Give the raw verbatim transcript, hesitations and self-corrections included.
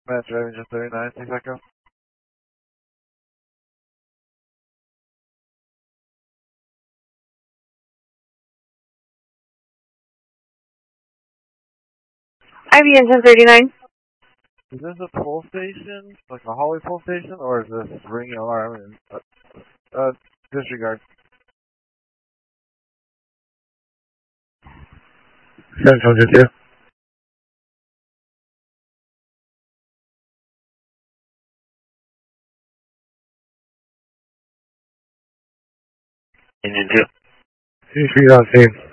Matt driving just thirty-nine, six Echo. I V engine thirty-nine. Is this a pull station, like a hallway pull station, or is this ringing alarm and uh, uh, disregard? seven two two. Engine two. Finish read on scene.